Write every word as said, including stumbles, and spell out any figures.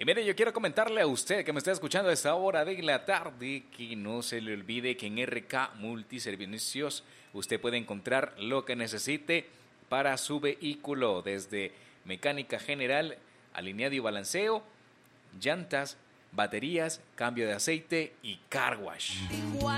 mire, yo quiero comentarle a usted que me está escuchando a esta hora de la tarde que no se le olvide que en R K Multiservicios usted puede encontrar lo que necesite para su vehículo, desde mecánica general, alineado y balanceo, llantas, baterías, cambio de aceite y car wash.